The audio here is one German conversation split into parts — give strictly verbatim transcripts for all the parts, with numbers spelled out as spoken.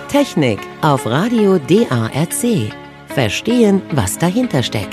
Technik auf Radio D A R C. Verstehen, was dahinter steckt.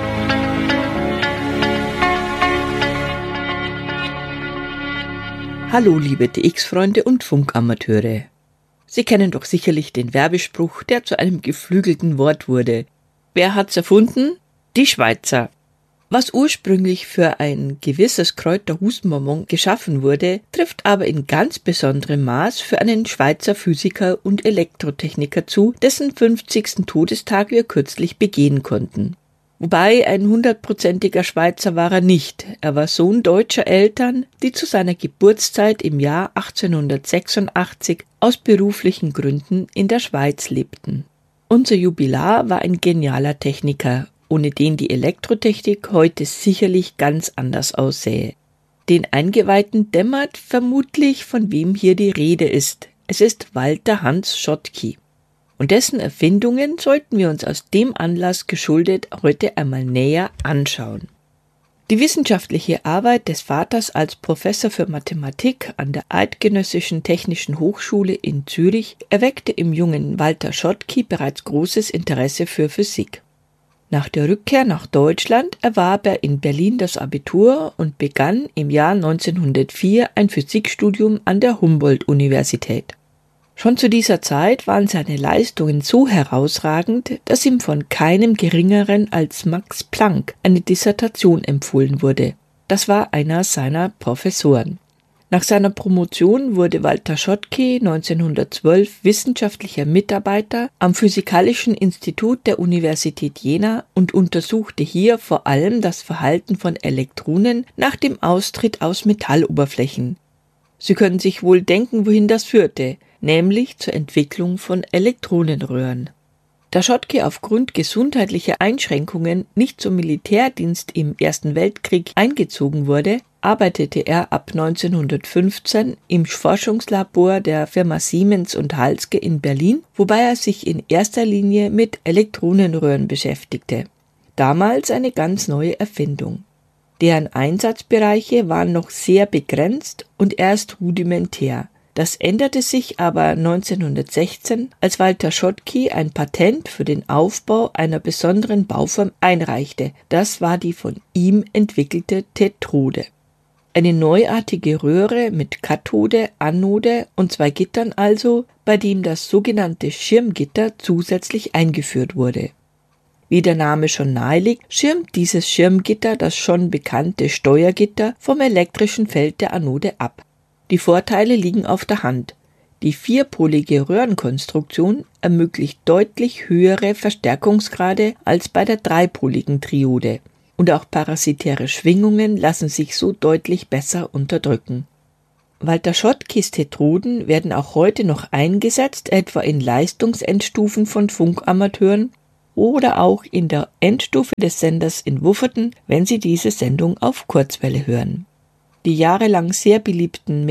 Hallo liebe D X-Freunde und Funkamateure. Sie kennen doch sicherlich den Werbespruch, der zu einem geflügelten Wort wurde. Wer hat's erfunden? Die Schweizer. Was ursprünglich für ein gewisses Kräuterhustenbonbon geschaffen wurde, trifft aber in ganz besonderem Maß für einen Schweizer Physiker und Elektrotechniker zu, dessen fünfzigsten Todestag wir kürzlich begehen konnten. Wobei ein hundertprozentiger Schweizer war er nicht. Er war Sohn deutscher Eltern, die zu seiner Geburtszeit im Jahr achtzehnhundertsechsundachtzig aus beruflichen Gründen in der Schweiz lebten. Unser Jubilar war ein genialer Techniker, ohne den die Elektrotechnik heute sicherlich ganz anders aussähe. Den Eingeweihten dämmert vermutlich, von wem hier die Rede ist. Es ist Walter Hans Schottky. Und dessen Erfindungen sollten wir uns aus dem Anlass geschuldet heute einmal näher anschauen. Die wissenschaftliche Arbeit des Vaters als Professor für Mathematik an der Eidgenössischen Technischen Hochschule in Zürich erweckte im jungen Walter Schottky bereits großes Interesse für Physik. Nach der Rückkehr nach Deutschland erwarb er in Berlin das Abitur und begann im Jahr neunzehnhundertvier ein Physikstudium an der Humboldt-Universität. Schon zu dieser Zeit waren seine Leistungen so herausragend, dass ihm von keinem Geringeren als Max Planck eine Dissertation empfohlen wurde. Das war einer seiner Professoren. Nach seiner Promotion wurde Walter Schottky neunzehnhundertzwölf wissenschaftlicher Mitarbeiter am Physikalischen Institut der Universität Jena und untersuchte hier vor allem das Verhalten von Elektronen nach dem Austritt aus Metalloberflächen. Sie können sich wohl denken, wohin das führte, nämlich zur Entwicklung von Elektronenröhren. Da Schottky aufgrund gesundheitlicher Einschränkungen nicht zum Militärdienst im Ersten Weltkrieg eingezogen wurde, arbeitete er ab neunzehnhundertfünfzehn im Forschungslabor der Firma Siemens und Halske in Berlin, wobei er sich in erster Linie mit Elektronenröhren beschäftigte. Damals eine ganz neue Erfindung. Deren Einsatzbereiche waren noch sehr begrenzt und erst rudimentär. Das änderte sich aber neunzehnhundertsechzehn, als Walter Schottky ein Patent für den Aufbau einer besonderen Bauform einreichte. Das war die von ihm entwickelte Tetrode. Eine neuartige Röhre mit Kathode, Anode und zwei Gittern also, bei dem das sogenannte Schirmgitter zusätzlich eingeführt wurde. Wie der Name schon naheliegt, schirmt dieses Schirmgitter das schon bekannte Steuergitter vom elektrischen Feld der Anode ab. Die Vorteile liegen auf der Hand. Die vierpolige Röhrenkonstruktion ermöglicht deutlich höhere Verstärkungsgrade als bei der dreipoligen Triode. Und auch parasitäre Schwingungen lassen sich so deutlich besser unterdrücken. Walter Schottkys Tetroden werden auch heute noch eingesetzt, etwa in Leistungsendstufen von Funkamateuren oder auch in der Endstufe des Senders in Wufferten, wenn Sie diese Sendung auf Kurzwelle hören. Die jahrelang sehr beliebten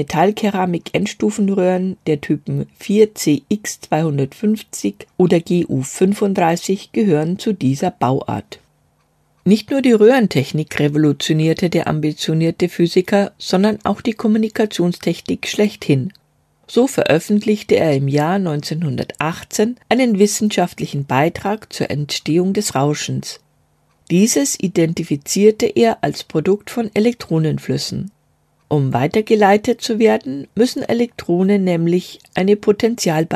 Metallkeramik-Endstufenröhren der Typen vier C X zweihundertfünfzig oder G U fünfunddreißig gehören zu dieser Bauart. Nicht nur die Röhrentechnik revolutionierte der ambitionierte Physiker, sondern auch die Kommunikationstechnik schlechthin. So veröffentlichte er im Jahr neunzehnhundertachtzehn einen wissenschaftlichen Beitrag zur Entstehung des Rauschens. Dieses identifizierte er als Produkt von Elektronenflüssen. Um weitergeleitet zu werden, müssen Elektronen nämlich eine Potentialbalance